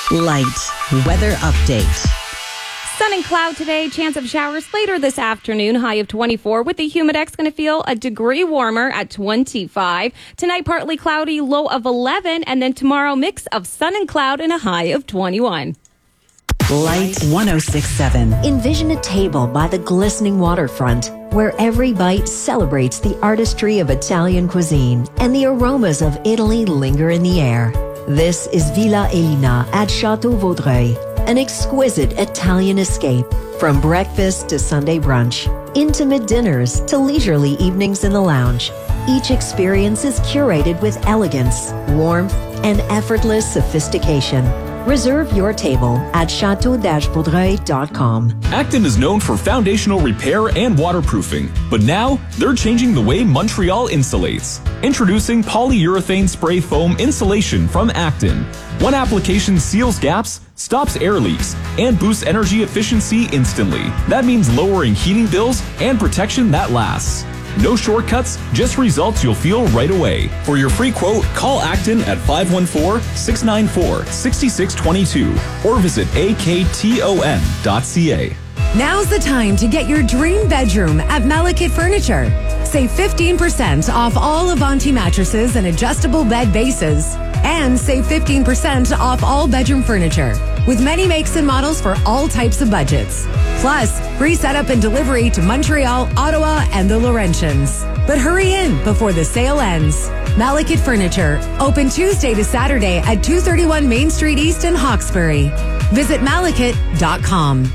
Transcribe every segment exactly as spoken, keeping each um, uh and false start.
Light weather update. Sun and cloud today, chance of showers later this afternoon, high of twenty-four, with the humidex going to feel a degree warmer at twenty-five. Tonight, partly cloudy, low of eleven, and then tomorrow, mix of sun and cloud and a high of twenty-one. Light one oh six point seven. Envision a table by the glistening waterfront, where every bite celebrates the artistry of Italian cuisine and the aromas of Italy linger in the air. This is Villa Elina at Chateau Vaudreuil, an exquisite Italian escape. From breakfast to Sunday brunch, intimate dinners to leisurely evenings in the lounge, each experience is curated with elegance, warmth, and effortless sophistication. Reserve your table at chateau dash vaudreuil dot com. Acton is known for foundational repair and waterproofing, but now they're changing the way Montreal insulates. Introducing polyurethane spray foam insulation from Acton. One application seals gaps, stops air leaks, and boosts energy efficiency instantly. That means lowering heating bills and protection that lasts. No shortcuts, just results you'll feel right away. For your free quote, call Acton at five one four, six nine four, six six two two or visit A K T O N dot C A. Now's the time to get your dream bedroom at Malekith Furniture. Save fifteen percent off all Avanti mattresses and adjustable bed bases. And save fifteen percent off all bedroom furniture, with many makes and models for all types of budgets. Plus, free setup and delivery to Montreal, Ottawa, and the Laurentians. But hurry in before the sale ends. Malekith Furniture, open Tuesday to Saturday at two thirty-one Main Street East in Hawkesbury. Visit malekith dot com.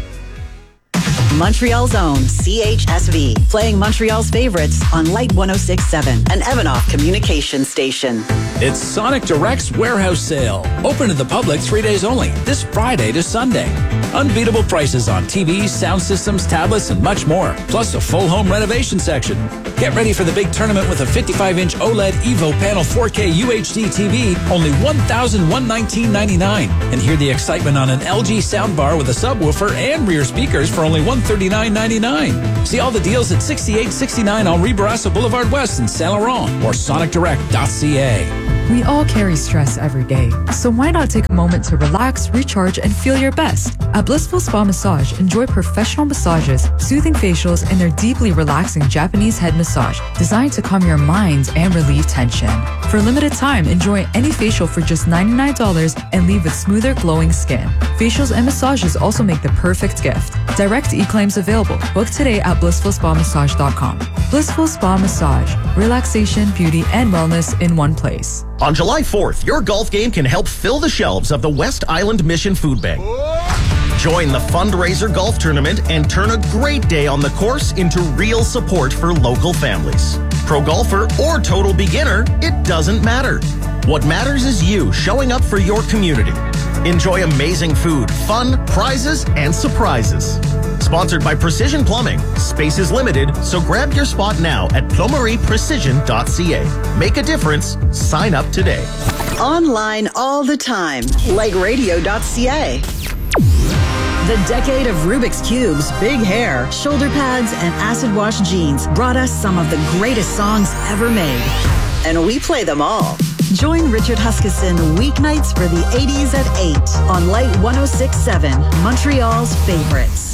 Montreal's own C H S V, playing Montreal's favorites on Light one oh six point seven, an Evanoff communication station. It's Sonic Direct's warehouse sale. Open to the public three days only, this Friday to Sunday. Unbeatable prices on T Vs, sound systems, tablets, and much more. Plus a full home renovation section. Get ready for the big tournament with a fifty-five inch OLED Evo panel four K U H D T V, only one thousand one hundred nineteen dollars and ninety-nine cents. And hear the excitement on an L G soundbar with a subwoofer and rear speakers for only one hundred thirty-nine dollars and ninety-nine cents. See all the deals at sixty-eight sixty-nine Henri Bourassa Boulevard West in Saint Laurent or sonic direct dot c a. We all carry stress every day, so why not take a moment to relax, recharge, and feel your best? At Blissful Spa Massage, enjoy professional massages, soothing facials, and their deeply relaxing Japanese head massage, designed to calm your mind and relieve tension. For a limited time, enjoy any facial for just ninety-nine dollars and leave with smoother, glowing skin. Facials and massages also make the perfect gift. Direct e-claims available. Book today at blissful spa massage dot com. Blissful Spa Massage. Relaxation, beauty, and wellness in one place. On July fourth, your golf game can help fill the shelves of the West Island Mission Food Bank. Join the fundraiser golf tournament and turn a great day on the course into real support for local families. Pro golfer or total beginner, it doesn't matter. What matters is you showing up for your community. Enjoy amazing food, fun, prizes, and surprises. Sponsored by Precision Plumbing. Space is limited, so grab your spot now at plumerie precision dot c a. Make a difference. Sign up today. Online all the time. like radio dot c a. The decade of Rubik's Cubes, big hair, shoulder pads, and acid wash jeans brought us some of the greatest songs ever made. And we play them all. Join Richard Huskisson weeknights for the eighties at eight on Light one oh six point seven, Montreal's favorites.